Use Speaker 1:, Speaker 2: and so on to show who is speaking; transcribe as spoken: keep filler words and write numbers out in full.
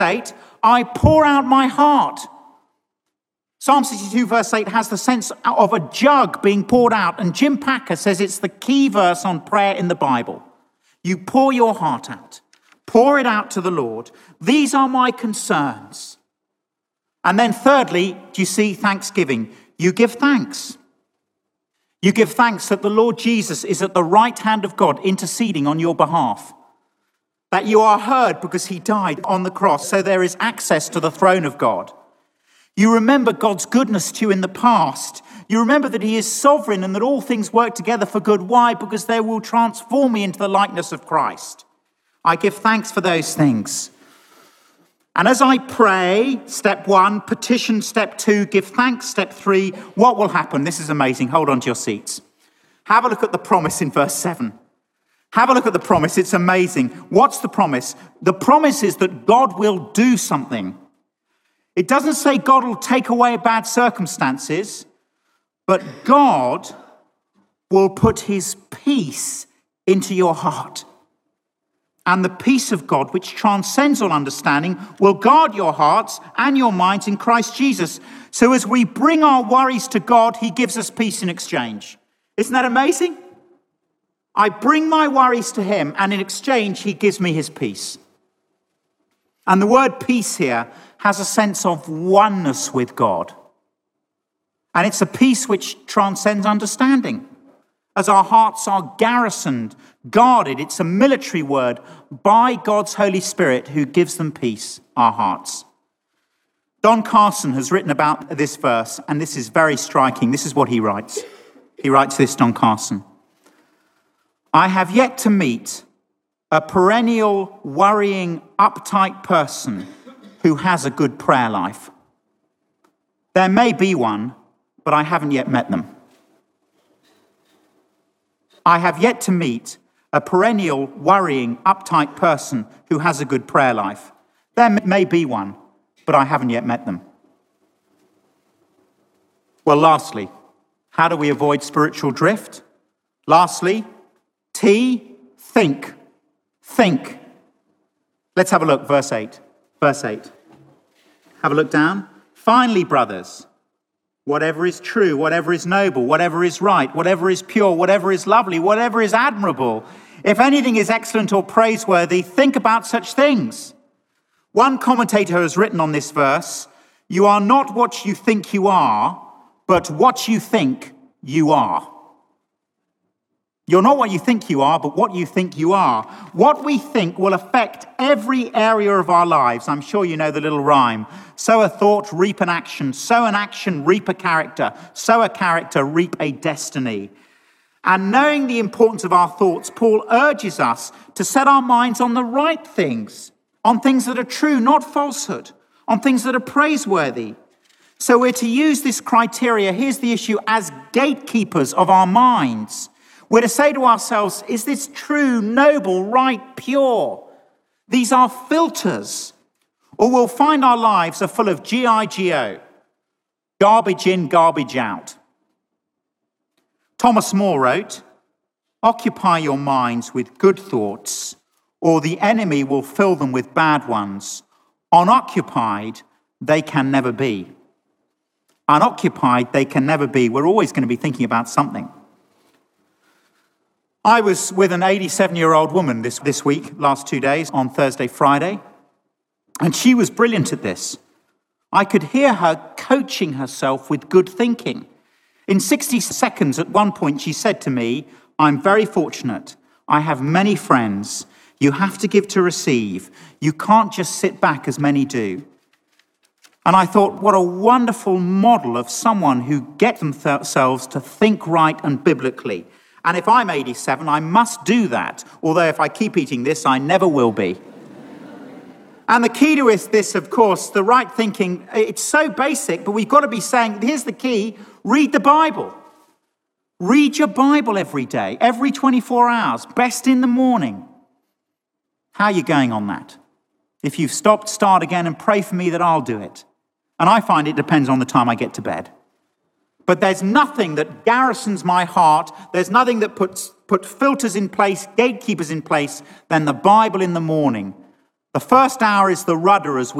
Speaker 1: eight, I pour out my heart. Psalm sixty-two verse eight has the sense of a jug being poured out, and Jim Packer says it's the key verse on prayer in the Bible. You pour your heart out. Pour it out to the Lord. These are my concerns. And then thirdly, do you see thanksgiving? You give thanks. You give thanks that the Lord Jesus is at the right hand of God interceding on your behalf. That you are heard because he died on the cross, so there is access to the throne of God. You remember God's goodness to you in the past. You remember that he is sovereign and that all things work together for good. Why? Because they will transform me into the likeness of Christ. I give thanks for those things. And as I pray, step one, petition, step two, give thanks, step three, what will happen? This is amazing. Hold on to your seats. Have a look at the promise in verse seven. Have a look at the promise. It's amazing. What's the promise? The promise is that God will do something. It doesn't say God will take away bad circumstances, but God will put his peace into your heart. And the peace of God, which transcends all understanding, will guard your hearts and your minds in Christ Jesus. So as we bring our worries to God, he gives us peace in exchange. Isn't that amazing? I bring my worries to him, and in exchange, he gives me his peace. And the word peace here has a sense of oneness with God. And it's a peace which transcends understanding. As our hearts are garrisoned, guarded, it's a military word, by God's Holy Spirit who gives them peace, our hearts. Don Carson has written about this verse, and this is very striking. This is what he writes. He writes this, Don Carson. I have yet to meet a perennial, worrying, uptight person who has a good prayer life. There may be one, but I haven't yet met them. I have yet to meet a perennial, worrying, uptight person who has a good prayer life. There may be one, but I haven't yet met them. Well, lastly, how do we avoid spiritual drift? Lastly, T, think. Think. Let's have a look, verse eight. Verse eight. Have a look down. Finally, brothers, whatever is true, whatever is noble, whatever is right, whatever is pure, whatever is lovely, whatever is admirable, if anything is excellent or praiseworthy, think about such things. One commentator has written on this verse, you are not what you think you are, but what you think you are. You're not what you think you are, but what you think you are. What we think will affect every area of our lives. I'm sure you know the little rhyme. Sow a thought, reap an action. Sow an action, reap a character. Sow a character, reap a destiny. And knowing the importance of our thoughts, Paul urges us to set our minds on the right things, on things that are true, not falsehood, on things that are praiseworthy. So we're to use this criteria, here's the issue, as gatekeepers of our minds. We're to say to ourselves, is this true, noble, right, pure? These are filters. Or we'll find our lives are full of G I G O, garbage in, garbage out. Thomas More wrote, occupy your minds with good thoughts, or the enemy will fill them with bad ones. Unoccupied, they can never be. Unoccupied, they can never be. We're always going to be thinking about something. I was with an eighty-seven-year-old woman this, this week, last two days, on Thursday, Friday, and she was brilliant at this. I could hear her coaching herself with good thinking. In sixty seconds, at one point, she said to me, I'm very fortunate. I have many friends. You have to give to receive. You can't just sit back as many do. And I thought, what a wonderful model of someone who gets themselves to think right and biblically. And if I'm eighty-seven, I must do that. Although if I keep eating this, I never will be. And the key to is this, of course, the right thinking. It's so basic, but we've got to be saying, here's the key, read the Bible. Read your Bible every day, every twenty-four hours, best in the morning. How are you going on that? If you've stopped, start again and pray for me that I'll do it. And I find it depends on the time I get to bed. But there's nothing that garrisons my heart, there's nothing that puts put filters in place, gatekeepers in place, than the Bible in the morning. The first hour is the rudder as